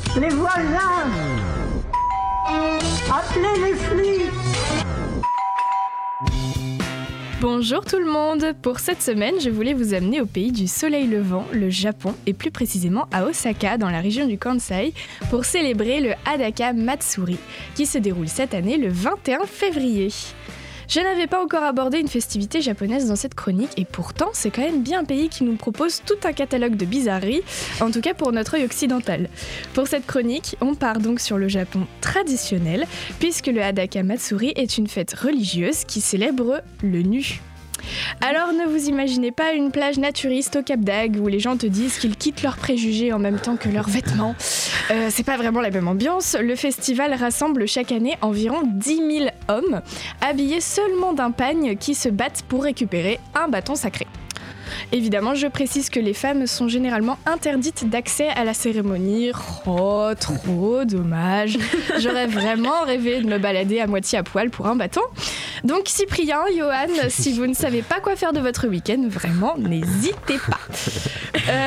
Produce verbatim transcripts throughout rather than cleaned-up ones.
Les voisins! Appelez les flics! Bonjour tout le monde! Pour cette semaine, je voulais vous amener au pays du soleil levant, le Japon, et plus précisément à Osaka, dans la région du Kansai, pour célébrer le Hadaka Matsuri, qui se déroule cette année le vingt et un février. Je n'avais pas encore abordé une festivité japonaise dans cette chronique, et pourtant, c'est quand même bien un pays qui nous propose tout un catalogue de bizarreries, en tout cas pour notre œil occidental. Pour cette chronique, on part donc sur le Japon traditionnel, puisque le Hadaka Matsuri est une fête religieuse qui célèbre le nu. Alors ne vous imaginez pas une plage naturiste au Cap d'Agde où les gens te disent qu'ils quittent leurs préjugés en même temps que leurs vêtements. Euh, c'est pas vraiment la même ambiance. Le festival rassemble chaque année environ dix mille hommes habillés seulement d'un pagne qui se battent pour récupérer un bâton sacré. Évidemment, je précise que les femmes sont généralement interdites d'accès à la cérémonie. Oh, trop dommage. J'aurais vraiment rêvé de me balader à moitié à poil pour un bâton. Donc Cyprien, Johan, si vous ne savez pas quoi faire de votre week-end, vraiment, n'hésitez pas. Euh...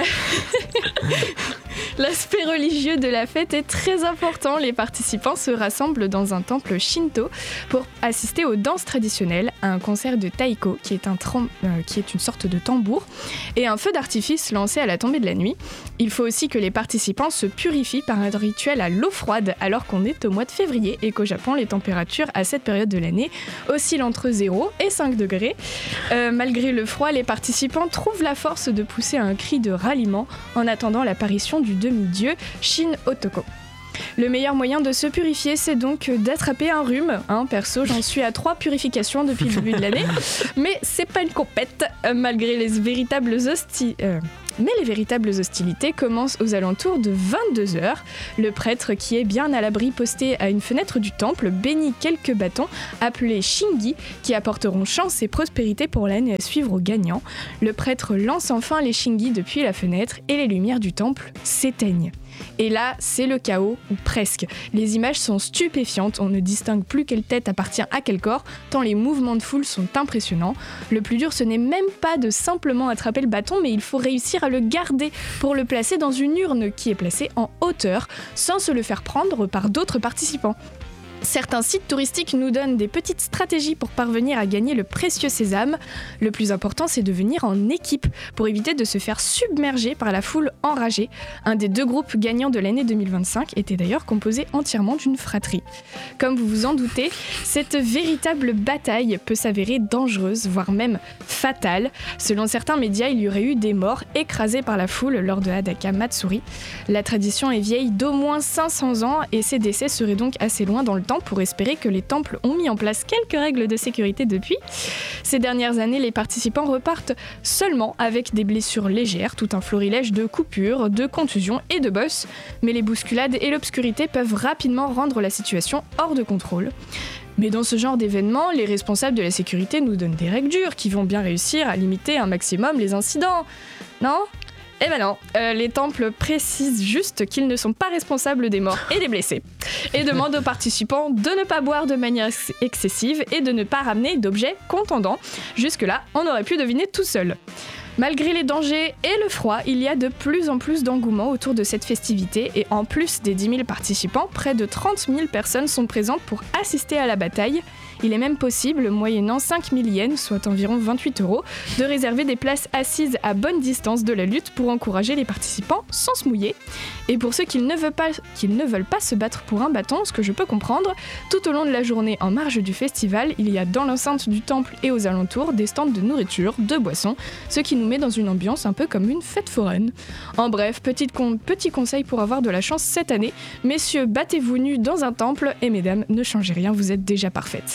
L'aspect religieux de la fête est très important. Les participants se rassemblent dans un temple shinto pour assister aux danses traditionnelles, à un concert de taiko qui est, un tram- euh, qui est une sorte de tambour et un feu d'artifice lancé à la tombée de la nuit. Il faut aussi que les participants se purifient par un rituel à l'eau froide alors qu'on est au mois de février et qu'au Japon les températures à cette période de l'année oscillent entre zéro et cinq degrés. Euh, malgré le froid, les participants trouvent la force de pousser un cri de ralliement en attendant l'apparition du demi-dieu Shin Otoko. Le meilleur moyen de se purifier, c'est donc d'attraper un rhume. Hein, perso, j'en suis à trois purifications depuis le début de l'année. Mais c'est pas une compète, euh, malgré les véritables hostilités. Euh, mais les véritables hostilités commencent aux alentours de vingt-deux heures. Le prêtre, qui est bien à l'abri posté à une fenêtre du temple, bénit quelques bâtons appelés shingi, qui apporteront chance et prospérité pour l'année à suivre aux gagnants. Le prêtre lance enfin les shingi depuis la fenêtre et les lumières du temple s'éteignent. Et là, c'est le chaos, ou presque. Les images sont stupéfiantes, on ne distingue plus quelle tête appartient à quel corps, tant les mouvements de foule sont impressionnants. Le plus dur, ce n'est même pas de simplement attraper le bâton, mais il faut réussir à le garder pour le placer dans une urne qui est placée en hauteur, sans se le faire prendre par d'autres participants. Certains sites touristiques nous donnent des petites stratégies pour parvenir à gagner le précieux sésame. Le plus important, c'est de venir en équipe pour éviter de se faire submerger par la foule enragée. Un des deux groupes gagnants de l'année deux mille vingt-cinq était d'ailleurs composé entièrement d'une fratrie. Comme vous vous en doutez, cette véritable bataille peut s'avérer dangereuse, voire même fatale. Selon certains médias, il y aurait eu des morts écrasés par la foule lors de Hadaka Matsuri. La tradition est vieille d'au moins cinq cents ans et ces décès seraient donc assez loin dans le temps pour espérer que les temples ont mis en place quelques règles de sécurité depuis. Ces dernières années, les participants repartent seulement avec des blessures légères, tout un florilège de coupures, de contusions et de bosses, mais les bousculades et l'obscurité peuvent rapidement rendre la situation hors de contrôle. Mais dans ce genre d'événement, les responsables de la sécurité nous donnent des règles dures qui vont bien réussir à limiter un maximum les incidents. Non ? Eh ben non, euh, les temples précisent juste qu'ils ne sont pas responsables des morts et des blessés, et demandent aux participants de ne pas boire de manière ex- excessive et de ne pas ramener d'objets contondants. Jusque-là, on aurait pu deviner tout seul. Malgré les dangers et le froid, il y a de plus en plus d'engouement autour de cette festivité et en plus des dix mille participants, près de trente mille personnes sont présentes pour assister à la bataille. Il est même possible, moyennant cinq mille yens, soit environ vingt-huit euros, de réserver des places assises à bonne distance de la lutte pour encourager les participants sans se mouiller. Et pour ceux qui ne veulent pas, qui ne veulent pas se battre pour un bâton, ce que je peux comprendre, tout au long de la journée en marge du festival, il y a dans l'enceinte du temple et aux alentours des stands de nourriture, de boissons, ce qui nous met dans une ambiance un peu comme une fête foraine. En bref, petit, con- petit conseil pour avoir de la chance cette année, messieurs, battez-vous nus dans un temple et mesdames, ne changez rien, vous êtes déjà parfaites.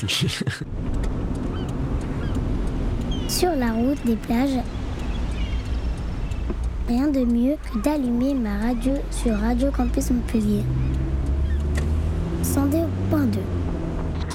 Sur la route des plages, rien de mieux que d'allumer ma radio sur Radio Campus Montpellier. cent deux point deux.